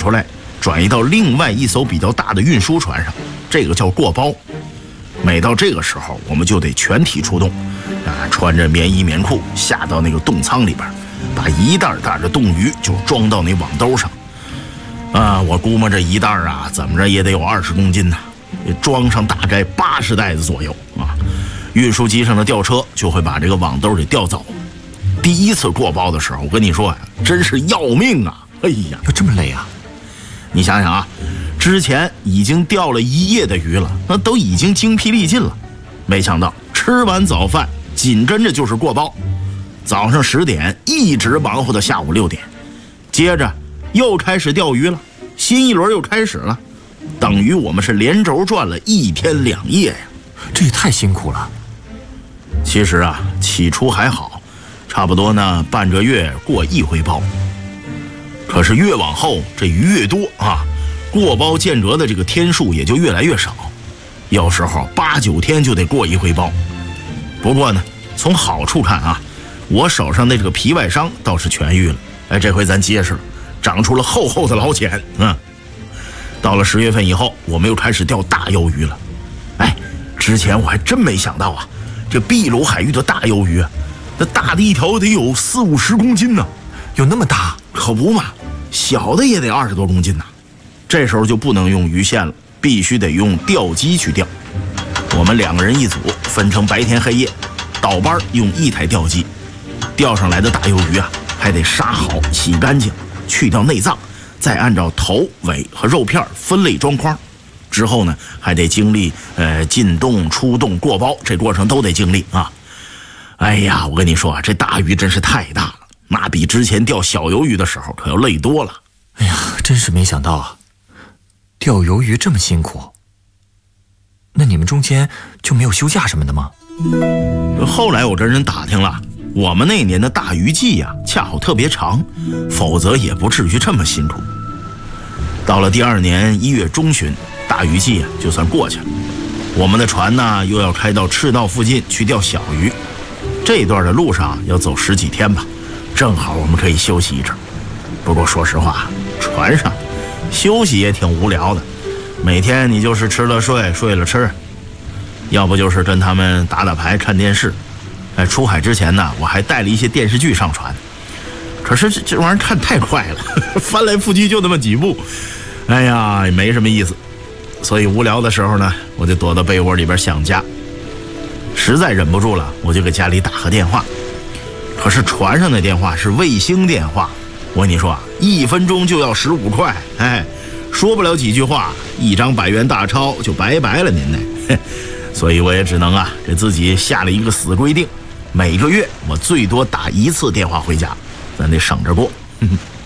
出来，转移到另外一艘比较大的运输船上，这个叫过包。每到这个时候，我们就得全体出动，穿着棉衣棉裤下到那个冻舱里边，把一袋袋的冻鱼就装到那网兜上。我估摸着一袋怎么着也得有20公斤呢，装上大概80袋子左右啊。运输机上的吊车就会把这个网兜给吊走。第一次过包的时候，我跟你说呀，真是要命啊！哎呀， 有这么累啊？ 你想想啊，之前已经钓了一夜的鱼了，那都已经精疲力尽了，没想到吃完早饭紧跟着就是过包，早上10点一直忙活到下午6点，接着又开始钓鱼了，新一轮又开始了，等于我们是连轴转了1天2夜呀， 这也太辛苦了。 其实啊，起初还好，差不多呢半个月过1回包。可是越往后这鱼越多啊，过包间隔的这个天数也就越来越少，有时候8、9天就得过1回包。不过呢，从好处看啊，我手上的这个皮外伤倒是痊愈了，这回咱结实了，长出了厚厚的老茧。到了10月份以后，我们又开始钓大鱿鱼了。之前我还真没想到啊，这秘鲁海域的大鱿鱼那大的一条得有40、50公斤呢。 有那么大？ 可不嘛，小的也得20多公斤呢。这时候就不能用鱼线了，必须得用钓机去钓。我们2个人一组，分成白天黑夜，倒班用1台钓机。钓上来的大鱿鱼还得杀好洗干净，去掉内脏，再按照头尾和肉片分类装筐。之后呢，还得经历进洞、出洞、过包，这过程都得经历啊。哎呀，我跟你说这大鱼真是太大了，那比之前钓小鱿鱼的时候可要累多了。 哎呀，真是没想到啊，钓鱿鱼这么辛苦。那你们中间就没有休假什么的吗？ 后来我跟人打听了，我们那年的大鱼季恰好特别长，否则也不至于这么辛苦。到了第2年1月中旬，大鱼季就算过去了，我们的船呢又要开到赤道附近去钓小鱼。这段的路上要走10几天吧，正好我们可以休息一阵。不过说实话，船上休息也挺无聊的，每天你就是吃了睡，睡了吃，要不就是跟他们打打牌看电视。出海之前呢，我还带了一些电视剧上船，可是这玩意儿看太快了，翻来覆去就那么几部，哎呀也没什么意思。所以无聊的时候呢，我就躲到被窝里边想家。实在忍不住了，我就给家里打个电话。可是船上的电话是卫星电话，我跟你说1分钟就要15块，说不了几句话，1张100元大钞就拜拜了您呢。所以我也只能给自己下了一个死规定，每个月我最多打1次电话回家，咱得省着过。